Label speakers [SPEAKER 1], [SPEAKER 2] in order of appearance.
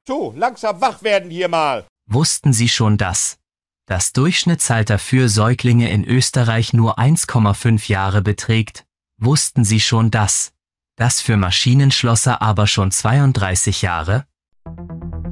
[SPEAKER 1] So, langsam wach werden hier mal.
[SPEAKER 2] Wussten Sie schon das Durchschnittsalter für Säuglinge in Österreich nur 1,5 Jahre beträgt? Wussten Sie schon das für Maschinenschlosser aber schon 32 Jahre?